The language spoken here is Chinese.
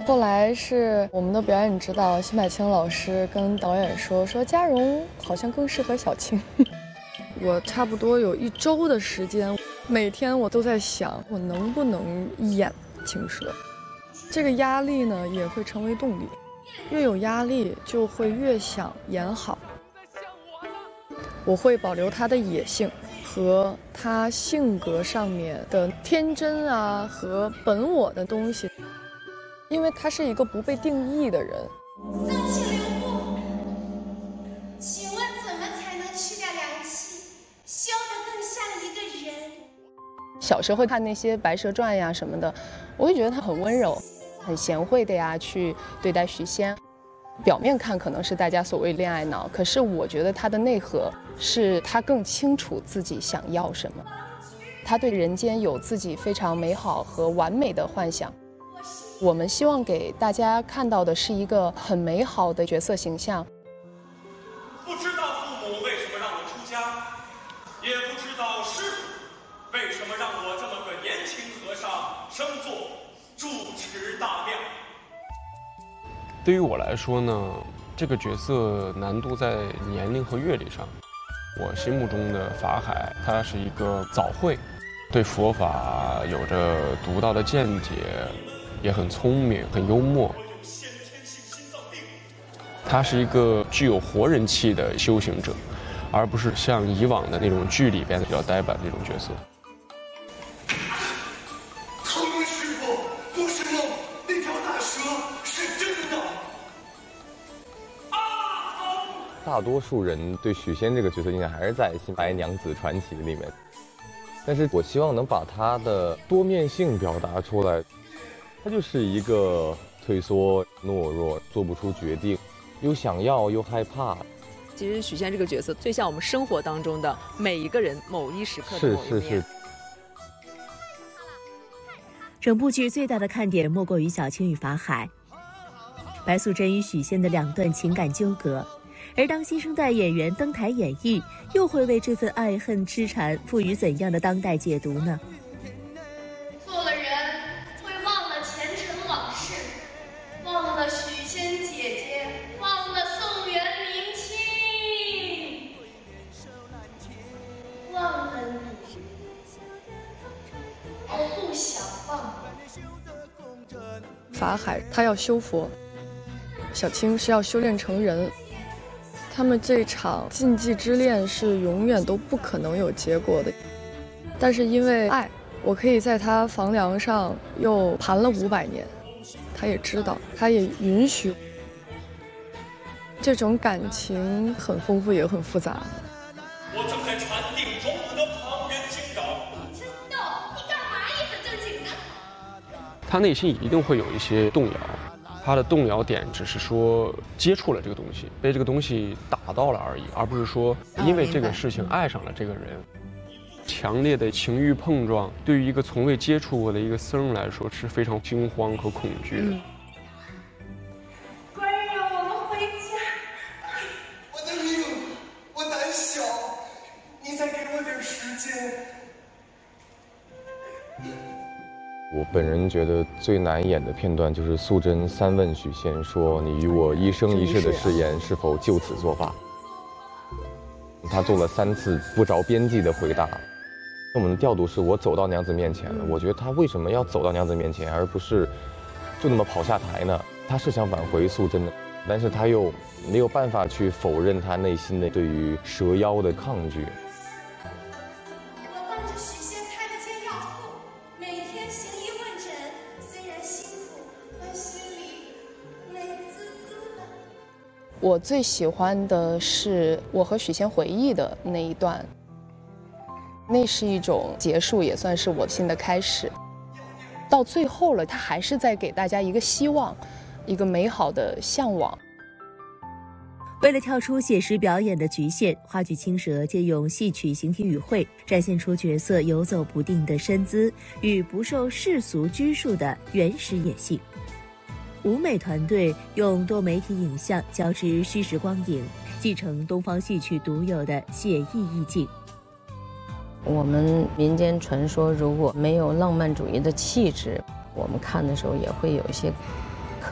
后来是我们的表演指导辛柏青老师跟导演说嘉荣好像更适合小青。我差不多有1周的时间，每天我都在想我能不能演青蛇。这个压力呢也会成为动力，越有压力就会越想演好。我会保留他的野性和他性格上面的天真啊和本我的东西，因为他是一个不被定义的人。 丧气留步，请问怎么才能去掉凉气，修得更像一个人？ 小时候看那些《白蛇传》呀什么的，我会觉得他很温柔、很贤惠的呀去对待许仙。表面看可能是大家所谓恋爱脑，可是我觉得他的内核是他更清楚自己想要什么，他对人间有自己非常美好和完美的幻想。我们希望给大家看到的是一个很美好的角色形象。 不知道父母为什么让我出家，也不知道师父为什么让我这么个年轻和尚升做住持大庙。 对于我来说呢，这个角色难度在年龄和阅历上。我心目中的法海，他是一个早慧，对佛法有着独到的见解，也很聪明，很幽默。他是一个具有活人气的修行者，而不是像以往的那种剧里边比较呆板的那种角色。 师傅，不是梦，那条大蛇是真的。 大多数人对许仙这个角色印象还是在《新白娘子传奇》里面，但是我希望能把他的多面性表达出来。他就是一个退缩、懦弱、做不出决定，又想要又害怕。 其实许仙这个角色最像我们生活当中的每一个人某一时刻的某一面。 是。 整部剧最大的看点莫过于小青与法海，白素贞与许仙的2段情感纠葛。而当新生代演员登台演绎，又会为这份爱恨痴缠赋予怎样的当代解读呢？ 做了人会忘了前尘往事，忘了许仙姐姐，忘了宋元明清，忘了你，而不想忘。 法海他要修佛，小青是要修炼成人。他们这场禁忌之恋是永远都不可能有结果的，但是因为爱，我可以在他房梁上又盘了500年，他也知道，他也允许。这种感情很丰富也很复杂。 我正在禅定中，我的旁人惊扰。 真的，你干嘛一本正经的？ 他内心一定会有一些动摇。他的动摇点只是说接触了这个东西，被这个东西打到了而已，而不是说因为这个事情爱上了这个人。强烈的情欲碰撞，对于一个从未接触过的一个僧人来说是非常惊慌和恐惧的。 官人让我们回家。 我的命，我胆小，你再给我点时间。 我本人觉得最难演的片段就是素贞3问许仙说：“你与我一生一世的誓言是否就此作罢？”他做了3次不着边际的回答。我们的调度是我走到娘子面前了，我觉得他为什么要走到娘子面前，而不是就那么跑下台呢？他是想挽回素贞的，但是他又没有办法去否认他内心的对于蛇妖的抗拒。 我最喜欢的是我和许仙回忆的那一段，那是一种结束，也算是我新的开始。到最后了，他还是在给大家一个希望，一个美好的向往。 为了跳出写实表演的局限，话剧《青蛇》借用戏曲形体语汇，展现出角色游走不定的身姿与不受世俗拘束的原始野性。舞美团队用多媒体影像交织虚实光影，继承东方戏曲独有的写意意境。 我们民间传说，如果没有浪漫主义的气质，我们看的时候也会有一些